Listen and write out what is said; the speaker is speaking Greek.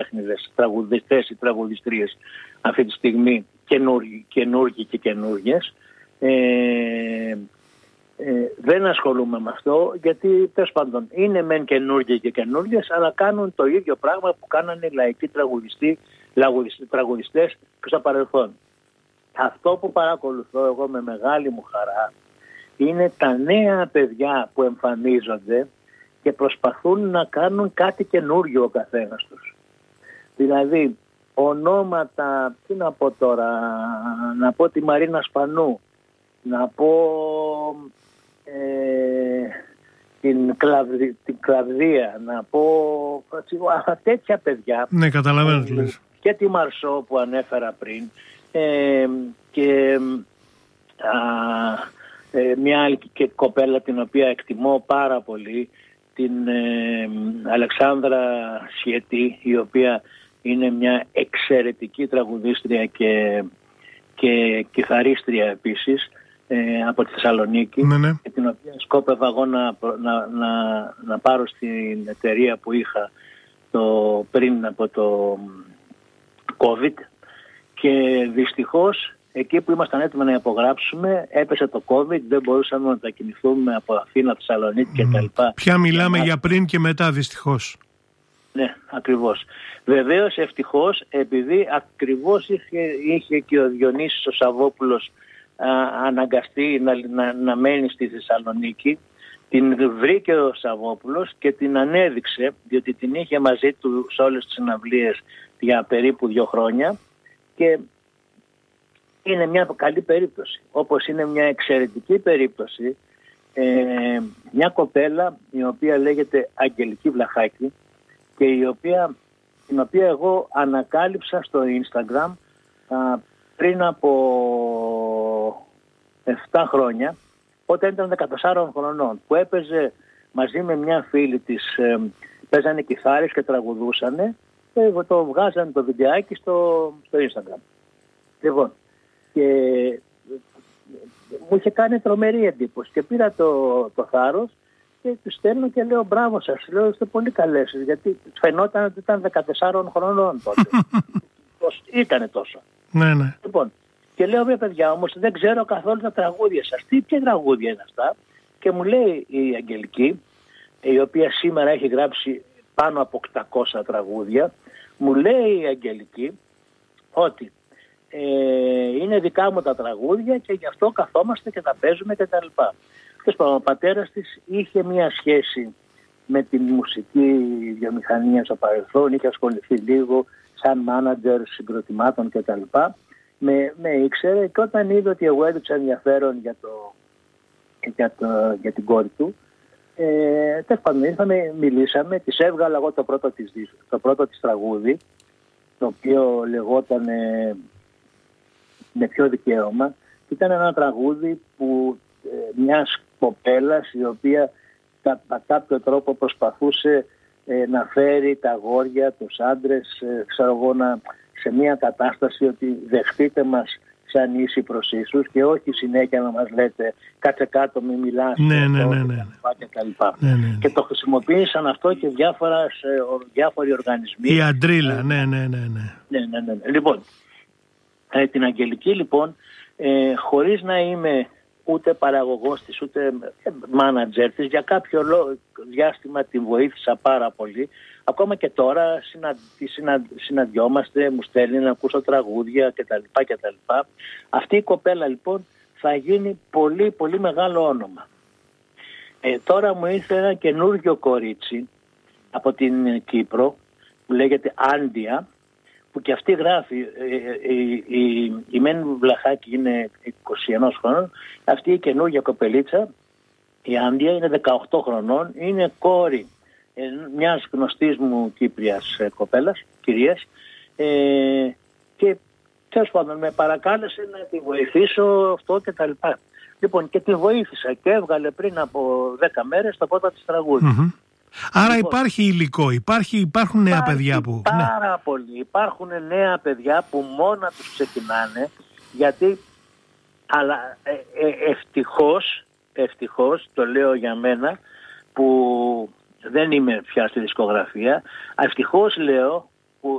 καλλιτέχνηδες, τραγουδιστές ή τραγουδιστρίες αυτή τη στιγμή, καινούργοι και καινούργιες. Δεν ασχολούμαι με αυτό, γιατί τέλος πάντων είναι μεν καινούργιοι και καινούργιες, αλλά κάνουν το ίδιο πράγμα που κάνανε οι λαϊκοί τραγουδιστές στο παρελθόν. Αυτό που παρακολουθώ εγώ με μεγάλη μου χαρά είναι τα νέα παιδιά που εμφανίζονται και προσπαθούν να κάνουν κάτι καινούργιο ο καθένας τους. Δηλαδή ονόματα, τι να πω τώρα, να πω τη Μαρίνα Σπανού, να πω την Κλαβδία, να πω τέτοια παιδιά. Ναι, καταλαβαίνω τι λες. Και τη Μαρσό που ανέφερα πριν, και μια άλλη και κοπέλα την οποία εκτιμώ πάρα πολύ, την Αλεξάνδρα Σιετή, η οποία είναι μια εξαιρετική τραγουδίστρια και κιθαρίστρια επίσης, από τη Θεσσαλονίκη, ναι. Και την οποία σκόπευα εγώ να πάρω στην εταιρεία που είχα πριν από το COVID, και δυστυχώς εκεί που ήμασταν έτοιμοι να υπογράψουμε έπεσε το COVID, δεν μπορούσαμε να τα κινηθούμε από Αθήνα, Θεσσαλονίκη κτλ. Πια μιλάμε για πριν και μετά, δυστυχώς. Ναι, ακριβώς. Βεβαίως, ευτυχώς, επειδή ακριβώς είχε και ο Διονύσης ο Σαββόπουλος αναγκαστεί να μένει στη Θεσσαλονίκη, την βρήκε ο Σαββόπουλος και την ανέδειξε, διότι την είχε μαζί του σε όλες τις συναυλίες για περίπου 2 χρόνια, και είναι μια καλή περίπτωση. Όπως είναι μια εξαιρετική περίπτωση μια κοπέλα η οποία λέγεται Αγγελική Βλαχάκη, και την οποία εγώ ανακάλυψα στο Instagram πριν από 7 χρόνια, όταν ήταν 14 χρονών, που έπαιζε μαζί με μια φίλη της, παίζανε κιθάρες και τραγουδούσανε, και το βγάζανε το βιντεάκι στο Instagram. Λοιπόν, και μου είχε κάνει τρομερή εντύπωση και πήρα το θάρρος και του στέλνω και λέω μπράβο σας, λέω είστε πολύ καλές, γιατί φαινόταν ότι ήταν 14 χρονών τότε. Ήτανε τόσο. Ναι, ναι. Λοιπόν, και λέω παιδιά όμως δεν ξέρω καθόλου τα τραγούδια σας, ποια τραγούδια είναι αυτά? Και μου λέει η Αγγελική, η οποία σήμερα έχει γράψει πάνω από 800 τραγούδια, μου λέει η Αγγελική ότι είναι δικά μου τα τραγούδια και γι' αυτό καθόμαστε και τα παίζουμε και τα λοιπά. Ο πατέρας της είχε μια σχέση με την μουσική βιομηχανία στο παρελθόν, είχε ασχοληθεί λίγο σαν μάνατζερ συγκροτημάτων και τα λοιπά. Με ήξερε, και όταν είδε ότι εγώ έδειξα ενδιαφέρον για την κόρη του, τέλος πάντων ήρθαμε, μιλήσαμε, της έβγαλα εγώ το πρώτο της τραγούδι, το οποίο λεγόταν με ποιο δικαίωμα. Ήταν ένα τραγούδι που μιας κοπέλας η οποία κατά κάποιο τρόπο προσπαθούσε να φέρει τα αγόρια, τους άντρες, ξέρω εγώ, σε μια κατάσταση ότι δεχτείτε μας σαν ίση προς ίσους και όχι συνέχεια να μας λέτε κάτσε κάτω, μη μιλάς, ναι. Και το χρησιμοποίησαν αυτό και διάφοροι οργανισμοί. Η Αντρίλα, ναι. Λοιπόν, την Αγγελική λοιπόν, χωρίς να είμαι ούτε παραγωγός της ούτε μάνατζερ της, για κάποιο διάστημα την βοήθησα πάρα πολύ. Ακόμα και τώρα συναντιόμαστε, μου στέλνει να ακούσω τραγούδια κτλ. Αυτή η κοπέλα λοιπόν θα γίνει πολύ πολύ μεγάλο όνομα. Τώρα μου ήρθε ένα καινούργιο κορίτσι από την Κύπρο που λέγεται Άντια, που και αυτή γράφει, η Μένη Βλαχάκη είναι 21 χρόνων, αυτή η καινούργια κοπελίτσα, η Άντια, είναι 18 χρονών, είναι κόρη μιας γνωστής μου Κύπριας κοπέλας, κυρίας, και τέλος πάντων με παρακάλεσε να τη βοηθήσω αυτό και τα λοιπά. Λοιπόν, και τη βοήθησα και έβγαλε πριν από 10 μέρες το πρώτο της τραγούδι. Mm-hmm. Άρα λοιπόν, υπάρχει υλικό, υπάρχουν νέα παιδιά που... Πάρα πολύ. Υπάρχουν νέα παιδιά που μόνα τους ξεκινάνε, γιατί, αλλά ευτυχώς, το λέω για μένα, που δεν είμαι πια στη δισκογραφία, ευτυχώς λέω